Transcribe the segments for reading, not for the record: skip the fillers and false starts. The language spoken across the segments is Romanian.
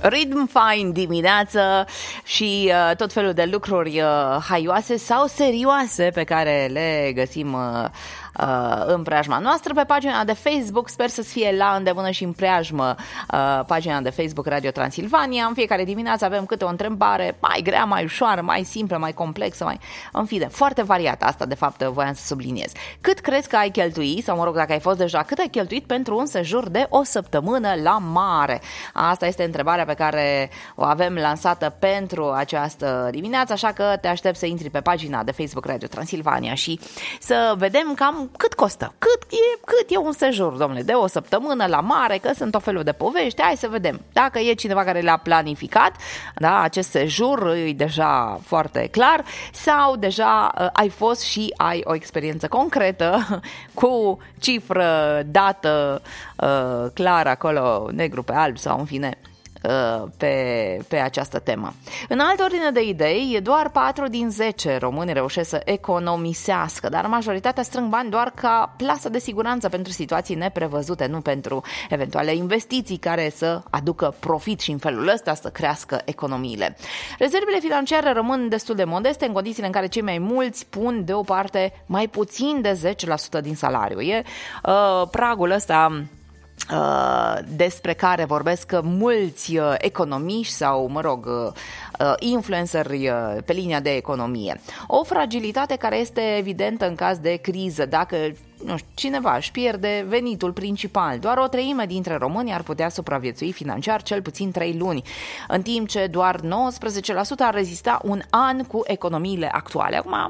Rhythm Fine dimineață și tot felul de lucruri haioase sau serioase pe care le găsim în preajma noastră pe pagina de Facebook. Sper să fie la îndemână și în preajmă pagina de Facebook Radio Transilvania. În fiecare dimineață avem câte o întrebare mai grea, mai ușoară, mai simplă, mai complexă, mai... în fine, foarte variată. Asta de fapt voiam să subliniez. Cât crezi că ai cheltuit, sau mă rog, dacă ai fost deja, cât ai cheltuit pentru un sejur de o săptămână la mare? Asta este întrebarea pe care o avem lansată pentru această dimineață, așa că te aștept să intri pe pagina de Facebook Radio Transilvania și să vedem cam cât costă, cât e un sejur, domnule, de o săptămână la mare, că sunt o felul de povești. Hai să vedem. Dacă e cineva care le-a planificat, da, acest sejur e deja foarte clar, sau deja ai fost și ai o experiență concretă cu cifră, dată, clar acolo, negru pe alb sau în fine pe această temă. În altă ordine de idei, doar 4 din 10 români reușesc să economisească, dar majoritatea strâng bani doar ca plasă de siguranță pentru situații neprevăzute, nu pentru eventuale investiții care să aducă profit și în felul ăsta să crească economiile. Rezervele financiare rămân destul de modeste în condițiile în care cei mai mulți pun deoparte mai puțin de 10% din salariu. E pragul ăsta despre care vorbesc mulți economiști sau, mă rog, influenceri pe linia de economie. O fragilitate care este evidentă în caz de criză. Dacă cineva își pierde venitul principal, doar o treime dintre români ar putea supraviețui financiar cel puțin 3 luni, în timp ce doar 19% ar rezista un an cu economiile actuale. Acum,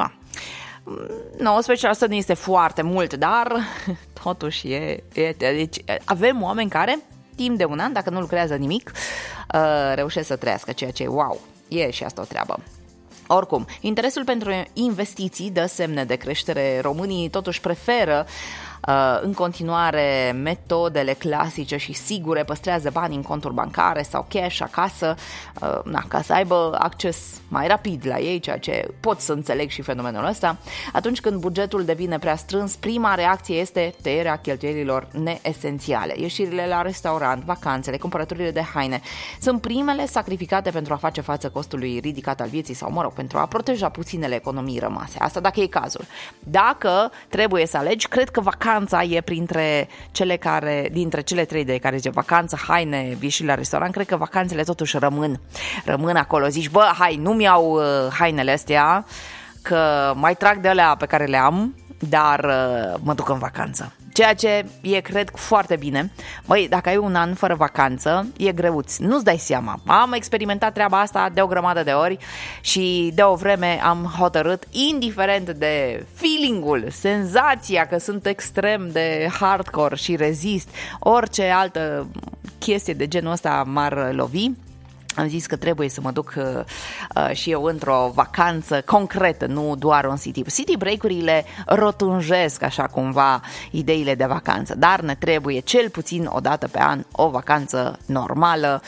19% nu este foarte mult, dar totuși deci avem oameni care timp de un an, dacă nu lucrează nimic, reușesc să trăiască, ceea ce wow, e și asta o treabă. Oricum, interesul pentru investiții dă semne de creștere. Românii totuși preferă în continuare metodele clasice și sigure, păstrează bani în conturi bancare sau cash acasă, ca să aibă acces mai rapid la ei, ceea ce pot să înțeleg și fenomenul ăsta. Atunci când bugetul devine prea strâns, prima reacție este tăierea cheltuielilor neesențiale. Ieșirile la restaurant, vacanțele, cumpărăturile de haine sunt primele sacrificate pentru a face față costului ridicat al vieții sau, mă rog, pentru a proteja puținele economii rămase. Asta dacă e cazul. Dacă trebuie să alegi, cred că vacanța e printre dintre cele 3 de care zice vacanță, haine, ieșiri la restaurant. Cred că vacanțele totuși rămân acolo. Zici, bă, hai, nu-mi iau hainele astea, că mai trag de alea pe care le am, dar mă duc în vacanță. Ceea ce e, cred, foarte bine. Băi, dacă ai un an fără vacanță, e greuț, nu-ți dai seama. Am experimentat treaba asta de o grămadă de ori și de o vreme am hotărât, indiferent de feeling-ul, senzația că sunt extrem de hardcore și rezist, orice altă chestie de genul ăsta m-ar lovi, am zis că trebuie să mă duc și eu într-o vacanță concretă, nu doar un city. City break-urile rotunjesc așa cumva ideile de vacanță, dar ne trebuie cel puțin o dată pe an o vacanță normală,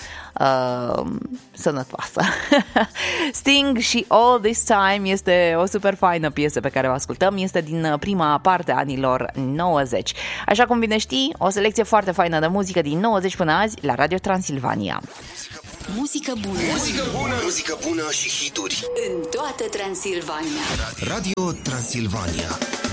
sănătoasă. Sting și All This Time este o super faină piesă pe care o ascultăm, este din prima parte a anilor 90. Așa cum bine știi, o selecție foarte faină de muzică din 90 până azi la Radio Transilvania. Muzică bună. Muzică bună. Muzică bună și hituri în toată Transilvania. Radio Transilvania.